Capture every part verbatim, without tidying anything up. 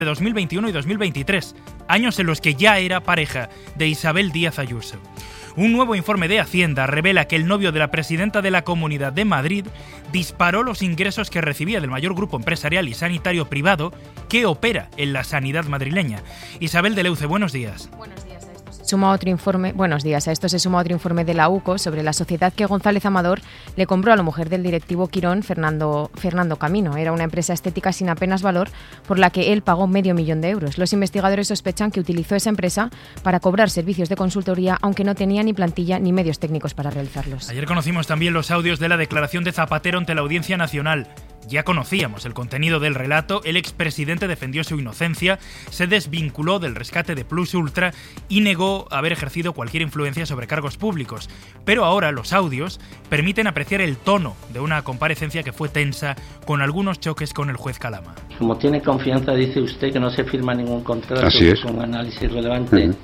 de dos mil veintiuno y dos mil veintitrés, años en los que ya era pareja de Isabel Díaz Ayuso. Un nuevo informe de Hacienda revela que el novio de la presidenta de la Comunidad de Madrid disparó los ingresos que recibía del mayor grupo empresarial y sanitario privado que opera en la sanidad madrileña. Isabel de Leuce, buenos días. Buenos días. Suma otro informe, buenos días. A esto se suma otro informe de la U C O sobre la sociedad que González Amador le compró a la mujer del directivo Quirón, Fernando, Fernando Camino. Era una empresa estética sin apenas valor por la que él pagó medio millón de euros. Los investigadores sospechan que utilizó esa empresa para cobrar servicios de consultoría, aunque no tenía ni plantilla ni medios técnicos para realizarlos. Ayer conocimos también los audios de la declaración de Zapatero ante la Audiencia Nacional. Ya conocíamos el contenido del relato, el expresidente defendió su inocencia, se desvinculó del rescate de Plus Ultra y negó haber ejercido cualquier influencia sobre cargos públicos. Pero ahora los audios permiten apreciar el tono de una comparecencia que fue tensa, con algunos choques con el juez Calama. Como tiene confianza, dice usted que no se firma ningún contrato con un análisis relevante. Uh-huh.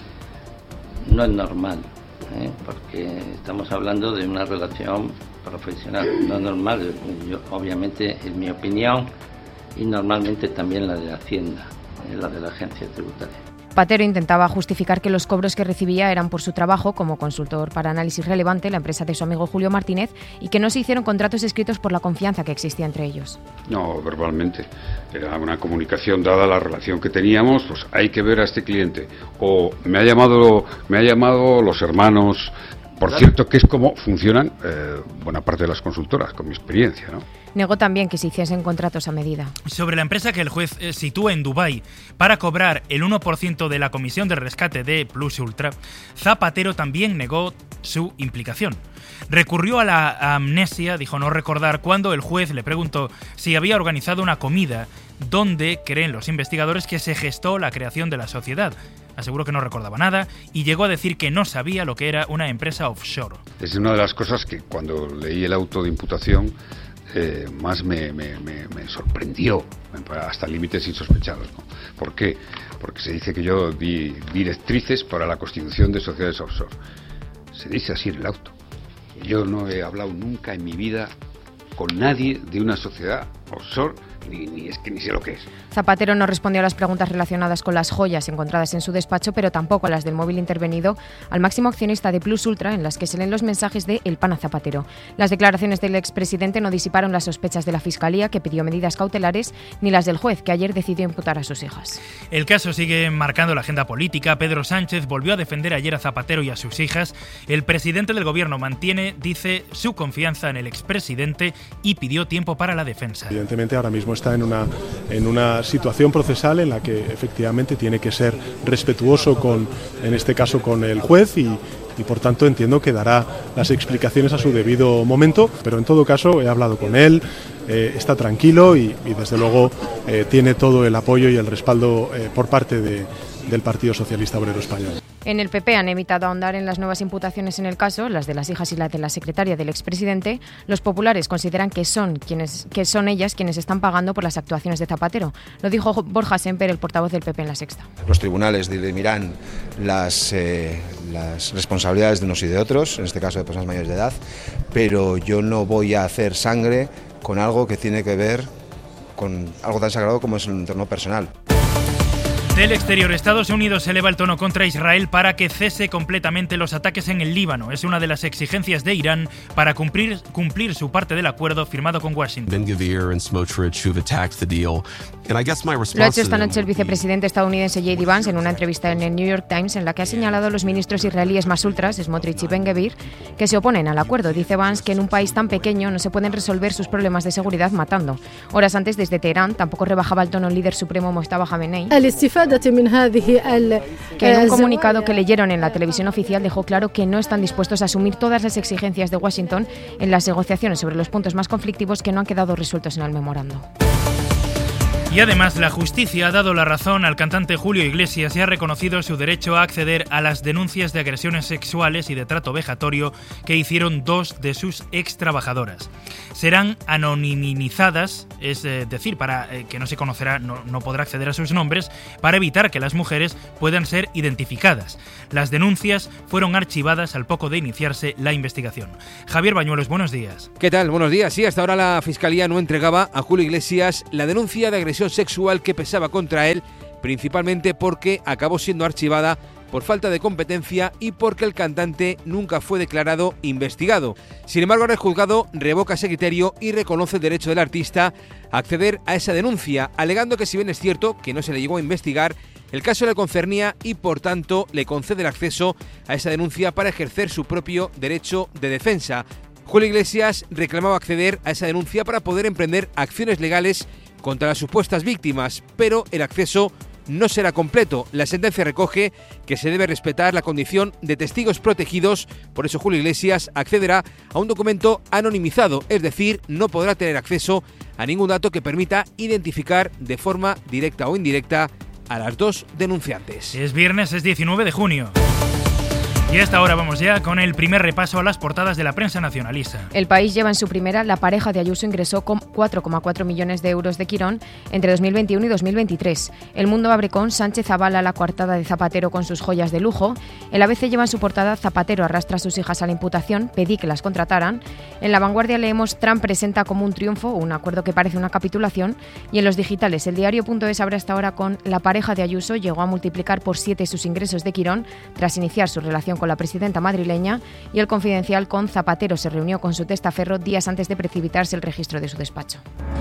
No es normal, ¿eh? Porque estamos hablando de una relación profesional, no normal. Yo, obviamente, en mi opinión, y normalmente también la de Hacienda, la de la agencia tributaria. Zapatero intentaba justificar que los cobros que recibía eran por su trabajo como consultor para análisis relevante, la empresa de su amigo Julio Martínez, y que no se hicieron contratos escritos por la confianza que existía entre ellos. No, verbalmente. Era una comunicación dada la relación que teníamos, pues hay que ver a este cliente. O me ha llamado, me ha llamado los hermanos. Por cierto, que es como funcionan eh, buena parte de las consultoras, con mi experiencia, ¿no? Negó también que se hiciesen contratos a medida. Sobre la empresa que el juez eh, sitúa en Dubái para cobrar el uno por ciento de la comisión de rescate de Plus Ultra, Zapatero también negó su implicación. Recurrió a la amnesia, dijo no recordar, cuando el juez le preguntó si había organizado una comida donde creen los investigadores que se gestó la creación de la sociedad. Aseguró que no recordaba nada y llegó a decir que no sabía lo que era una empresa offshore. Es una de las cosas que cuando leí el auto de imputación eh, más me, me, me, me sorprendió, hasta límites insospechados, ¿no? ¿Por qué? Porque se dice que yo di directrices para la constitución de sociedades offshore. Se dice así en el auto. Yo no he hablado nunca en mi vida con nadie de una sociedad offshore. Ni, ni es que ni sé lo que es. Zapatero no respondió a las preguntas relacionadas con las joyas encontradas en su despacho, pero tampoco a las del móvil intervenido al máximo accionista de Plus Ultra, en las que se leen los mensajes de El Pana Zapatero. Las declaraciones del expresidente no disiparon las sospechas de la Fiscalía, que pidió medidas cautelares, ni las del juez, que ayer decidió imputar a sus hijas. El caso sigue marcando la agenda política. Pedro Sánchez volvió a defender ayer a Zapatero y a sus hijas. El presidente del gobierno mantiene, dice, su confianza en el expresidente y pidió tiempo para la defensa. Evidentemente ahora mismo está en una, en una situación procesal en la que efectivamente tiene que ser respetuoso con, en este caso, con el juez y, y por tanto entiendo que dará las explicaciones a su debido momento, pero en todo caso he hablado con él, eh, está tranquilo y, y desde luego eh, tiene todo el apoyo y el respaldo eh, por parte de, del Partido Socialista Obrero Español. En el P P han evitado ahondar en las nuevas imputaciones en el caso, las de las hijas y las de la secretaria del expresidente. Los populares consideran que son quienes, que son ellas quienes están pagando por las actuaciones de Zapatero. Lo dijo Borja Semper, el portavoz del P P en La Sexta. Los tribunales dirimirán las, eh, las responsabilidades de unos y de otros, en este caso de personas mayores de edad, pero yo no voy a hacer sangre con algo que tiene que ver con algo tan sagrado como es el entorno personal. Del exterior, Estados Unidos eleva el tono contra Israel para que cese completamente los ataques en el Líbano. Es una de las exigencias de Irán para cumplir, cumplir su parte del acuerdo firmado con Washington. Lo ha hecho esta noche el vicepresidente estadounidense J D Vance en una entrevista en el New York Times, en la que ha señalado a los ministros israelíes más ultras, Smotrich y Ben-Gvir, que se oponen al acuerdo. Dice Vance que en un país tan pequeño no se pueden resolver sus problemas de seguridad matando. Horas antes, desde Teherán, tampoco rebajaba el tono el líder supremo Mojtaba Khamenei, que en un comunicado que leyeron en la televisión oficial dejó claro que no están dispuestos a asumir todas las exigencias de Washington en las negociaciones sobre los puntos más conflictivos que no han quedado resueltos en el memorando. Y además, la justicia ha dado la razón al cantante Julio Iglesias y ha reconocido su derecho a acceder a las denuncias de agresiones sexuales y de trato vejatorio que hicieron dos de sus ex trabajadoras. Serán anonimizadas, es decir, para eh, que no se conocerá, no, no podrá acceder a sus nombres, para evitar que las mujeres puedan ser identificadas. Las denuncias fueron archivadas al poco de iniciarse la investigación. Javier Bañuelos, buenos días. ¿Qué tal? Buenos días. Sí, hasta ahora la Fiscalía no entregaba a Julio Iglesias la denuncia de agresión agresión sexual que pesaba contra él, principalmente porque acabó siendo archivada por falta de competencia y porque el cantante nunca fue declarado investigado. Sin embargo, ahora el juzgado revoca ese criterio y reconoce el derecho del artista a acceder a esa denuncia, alegando que si bien es cierto que no se le llegó a investigar, el caso le concernía y por tanto le concede el acceso a esa denuncia para ejercer su propio derecho de defensa. Julio Iglesias reclamaba acceder a esa denuncia para poder emprender acciones legales contra las supuestas víctimas, pero el acceso no será completo. La sentencia recoge que se debe respetar la condición de testigos protegidos, por eso Julio Iglesias accederá a un documento anonimizado, es decir, no podrá tener acceso a ningún dato que permita identificar de forma directa o indirecta a las dos denunciantes. Es viernes, es diecinueve de junio. Y a esta hora vamos ya con el primer repaso a las portadas de la prensa nacionalista. El País lleva en su primera: la pareja de Ayuso ingresó con cuatro coma cuatro millones de euros de Quirón entre dos mil veintiuno y dos mil veintitrés. El Mundo abre con: Sánchez avala la coartada de Zapatero con sus joyas de lujo. El A B C lleva en su portada: Zapatero arrastra a sus hijas a la imputación, pedí que las contrataran. En La Vanguardia leemos: Trump presenta como un triunfo un acuerdo que parece una capitulación. Y en los digitales, el diario.es abre hasta ahora con: la pareja de Ayuso llegó a multiplicar por siete sus ingresos de Quirón tras iniciar su relación con la presidenta madrileña. Y El Confidencial con: Zapatero se reunió con su testaferro días antes de precipitarse el registro de su despacho.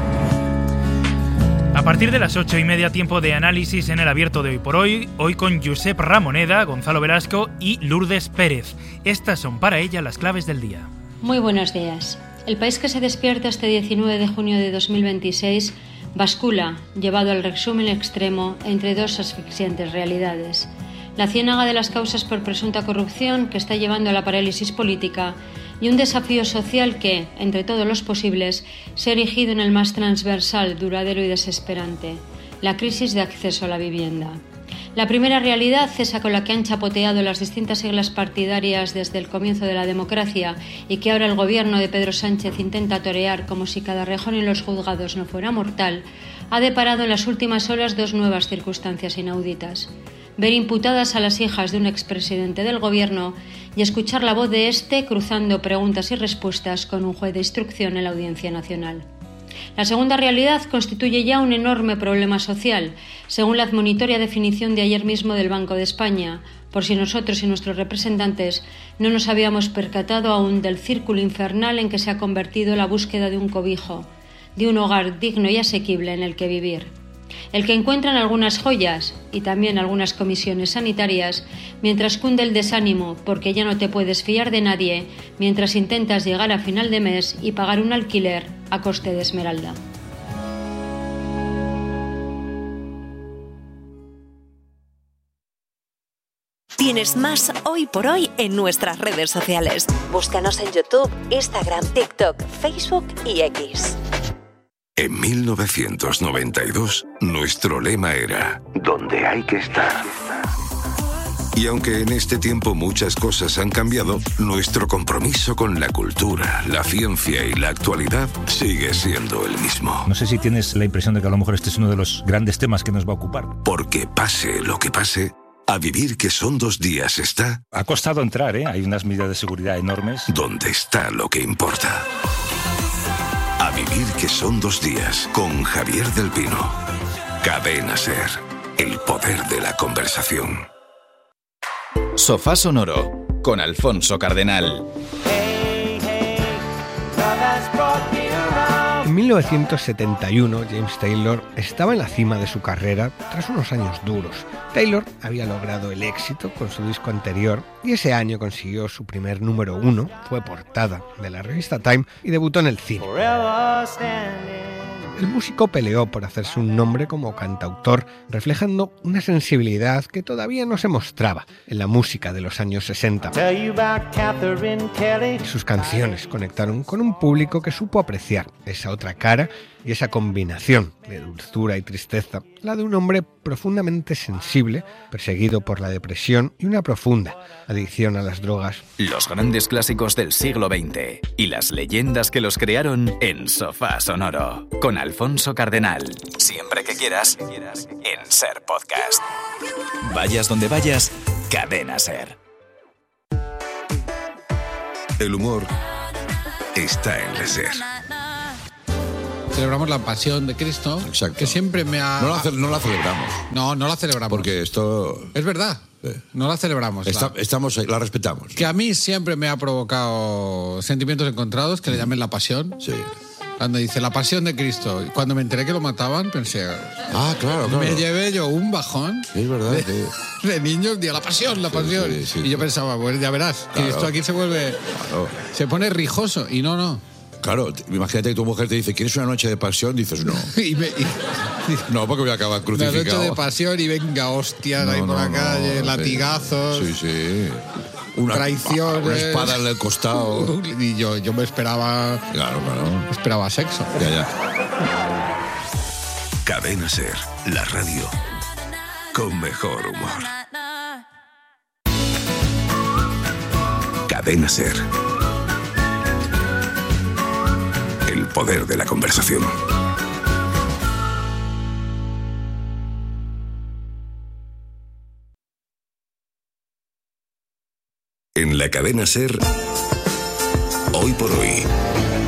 A partir de las ocho y media, tiempo de análisis en el abierto de Hoy por Hoy, hoy con Josep Ramoneda, Gonzalo Velasco y Lourdes Pérez. Estas son para ella las claves del día. Muy buenos días. El país que se despierta este diecinueve de junio de dos mil veintiséis bascula, llevado al resumen extremo, entre dos asfixiantes realidades: la ciénaga de las causas por presunta corrupción que está llevando a la parálisis política y un desafío social que, entre todos los posibles, se ha erigido en el más transversal, duradero y desesperante: la crisis de acceso a la vivienda. La primera realidad, esa con la que han chapoteado las distintas siglas partidarias desde el comienzo de la democracia y que ahora el gobierno de Pedro Sánchez intenta torear como si cada rejón en los juzgados no fuera mortal, ha deparado en las últimas horas dos nuevas circunstancias inauditas: ver imputadas a las hijas de un expresidente del gobierno y escuchar la voz de éste cruzando preguntas y respuestas con un juez de instrucción en la Audiencia Nacional. La segunda realidad constituye ya un enorme problema social, según la admonitoria definición de ayer mismo del Banco de España, por si nosotros y nuestros representantes no nos habíamos percatado aún del círculo infernal en que se ha convertido la búsqueda de un cobijo, de un hogar digno y asequible en el que vivir. El que encuentran algunas joyas y también algunas comisiones sanitarias, mientras cunde el desánimo porque ya no te puedes fiar de nadie, mientras intentas llegar a final de mes y pagar un alquiler a coste de esmeralda. Tienes más Hoy por Hoy en nuestras redes sociales. Búscanos en YouTube, Instagram, TikTok, Facebook y X. En mil novecientos noventa y dos, nuestro lema era «Donde hay que estar». Y aunque en este tiempo muchas cosas han cambiado, nuestro compromiso con la cultura, la ciencia y la actualidad sigue siendo el mismo. No sé si tienes la impresión de que a lo mejor este es uno de los grandes temas que nos va a ocupar. Porque pase lo que pase, a vivir que son dos días está... Ha costado entrar, ¿eh? Hay unas medidas de seguridad enormes. Donde está lo que importa. A vivir que son dos días, con Javier del Pino. Cadena SER, el poder de la conversación. Sofá Sonoro, con Alfonso Cardenal. En mil novecientos setenta y uno, James Taylor estaba en la cima de su carrera tras unos años duros. Taylor había logrado el éxito con su disco anterior y ese año consiguió su primer número uno, fue portada de la revista Time y debutó en el cine. El músico peleó por hacerse un nombre como cantautor, reflejando una sensibilidad que todavía no se mostraba en la música de los años sesenta. Y sus canciones conectaron con un público que supo apreciar esa otra cara y esa combinación de dulzura y tristeza, la de un hombre profundamente sensible, perseguido por la depresión y una profunda adicción a las drogas. Los grandes clásicos del siglo veinte y las leyendas que los crearon en Sofá Sonoro, con Alfonso Cardenal. Siempre que quieras, en SER Podcast. Vayas donde vayas, Cadena SER. El humor está en la SER. celebramos la Pasión de Cristo. Exacto. Que siempre me ha... No la, no la celebramos. No, no la celebramos. Porque esto... Es verdad. Sí. No la celebramos. Está, la... Estamos, la respetamos. Que a mí siempre me ha provocado sentimientos encontrados, que le llamen la Pasión. Sí. Cuando dice la Pasión de Cristo, y cuando me enteré que lo mataban, pensé... Ah, claro, claro. Me llevé yo un bajón. Sí, es verdad. De, sí. de niños, la Pasión, la Pasión. Sí, sí, sí, y yo sí. pensaba, pues ya verás, claro. que esto aquí se vuelve... Claro. Se pone rijoso, y no, no. Claro, imagínate que tu mujer te dice, ¿quieres una noche de pasión? Dices, no. y me, y, no, porque voy a acabar crucificado. Una noche de pasión y venga, hostias, no, ahí por no, la calle, no, latigazos. Sí, sí. Una, traiciones. Una espada en el costado. Y yo, yo me esperaba... Claro, claro. Esperaba sexo. Ya, ya. Cadena Ser, la radio con mejor humor. Cadena Ser. El poder de la conversación. En la Cadena Ser, hoy por hoy.